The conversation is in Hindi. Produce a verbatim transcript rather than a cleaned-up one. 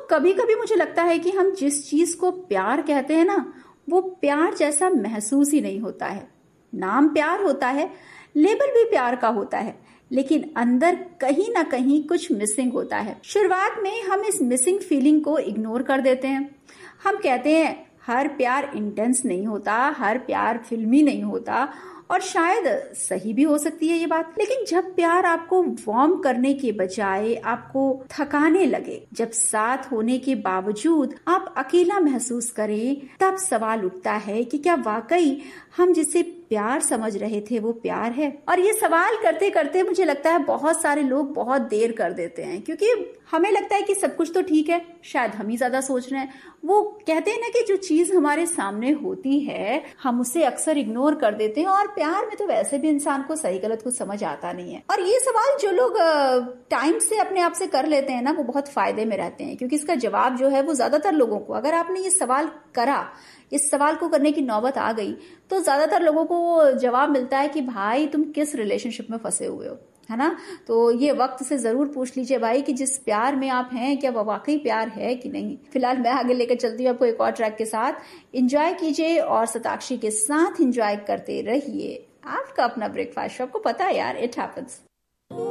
कभी कभी मुझे लगता है कि हम जिस चीज को प्यार कहते हैं ना, वो प्यार जैसा महसूस ही नहीं होता है। नाम प्यार होता है, लेबल भी प्यार का होता है, लेकिन अंदर कहीं ना कहीं कुछ मिसिंग होता है। शुरुआत में हम इस मिसिंग फीलिंग को इग्नोर कर देते हैं। हम कहते हैं हर प्यार इंटेंस नहीं होता, हर प्यार फिल्मी नहीं होता, और शायद सही भी हो सकती है ये बात। लेकिन जब प्यार आपको वार्म करने के बजाय आपको थकाने लगे, जब साथ होने के बावजूद आप अकेला महसूस करें, तब सवाल उठता है कि क्या वाकई हम जिसे प्यार समझ रहे थे वो प्यार है। और ये सवाल करते करते मुझे लगता है बहुत सारे लोग बहुत देर कर देते हैं, क्योंकि हमें लगता है कि सब कुछ तो ठीक है, शायद हम ही ज्यादा सोच रहे हैं। वो कहते हैं ना कि जो चीज हमारे सामने होती है हम उसे अक्सर इग्नोर कर देते हैं, और प्यार में तो वैसे भी इंसान को सही गलत कुछ समझ आता नहीं है। और ये सवाल जो लोग टाइम से अपने आप से कर लेते हैं ना, वो बहुत फायदे में रहते हैं, क्योंकि इसका जवाब जो है वो ज्यादातर लोगों को, अगर आपने ये सवाल करा, इस सवाल को करने की नौबत आ गई, तो ज्यादातर लोगों को वो जवाब मिलता है कि भाई तुम किस रिलेशनशिप में फंसे हुए हो, है ना। तो ये वक्त से जरूर पूछ लीजिए भाई कि जिस प्यार में आप हैं क्या वो वाकई प्यार है कि नहीं। फिलहाल मैं आगे लेकर चलती हूँ आपको एक और ट्रैक के साथ। एंजॉय कीजिए और सताक्षी के साथ एंजॉय करते रहिए। आपका अपना ब्रेकफास्ट शो, आपको पता है यार, इट हैपेंस।